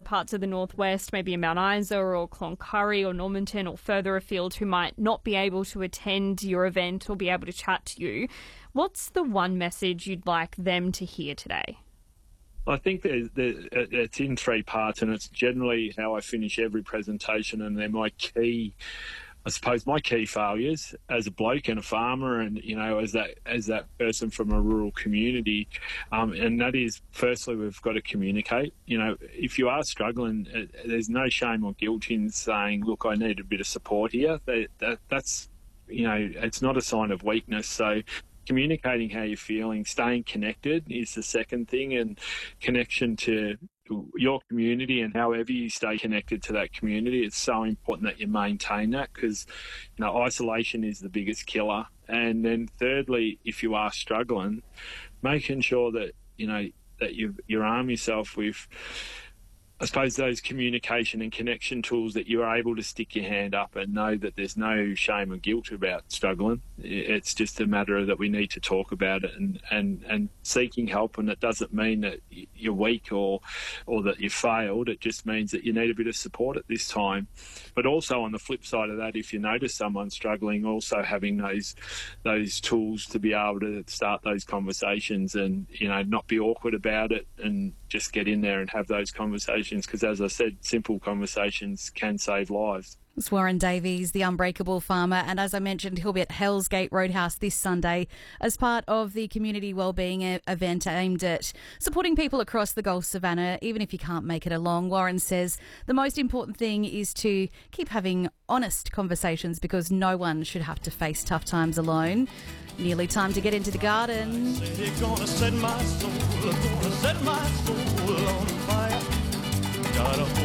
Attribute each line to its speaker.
Speaker 1: parts of the northwest, maybe in Mount Isa or Cloncurry or Normanton or further afield, who might not be able to attend your event or be able to chat to you, what's the one message you'd like them to hear today?
Speaker 2: I think it's in three parts, and it's generally how I finish every presentation, and they're my key failures as a bloke and a farmer, and as that person from a rural community, and that is, firstly, we've got to communicate. If you are struggling, there's no shame or guilt in saying, look, I need a bit of support here. That's it's not a sign of weakness. So communicating how you're feeling, staying connected is the second thing, and connection to your community, and however you stay connected to that community, it's so important that you maintain that, because isolation is the biggest killer. And then thirdly, if you are struggling, making sure that that you arm yourself with, I suppose, those communication and connection tools that you're able to stick your hand up and know that there's no shame or guilt about struggling. It's just a matter that we need to talk about it and seeking help. And it doesn't mean that you're weak or that you failed. It just means that you need a bit of support at this time. But also on the flip side of that, if you notice someone struggling, also having those tools to be able to start those conversations and, not be awkward about it, and just get in there and have those conversations, because, as I said, simple conversations can save lives.
Speaker 3: It's Warren Davies, the Unbreakable Farmer, and as I mentioned, he'll be at Hell's Gate Roadhouse this Sunday as part of the community wellbeing event aimed at supporting people across the Gulf Savannah, even if you can't make it along. Warren says the most important thing is to keep having honest conversations, because no one should have to face tough times alone. Nearly time to get into the garden.
Speaker 4: Gonna set my soul on fire. Got a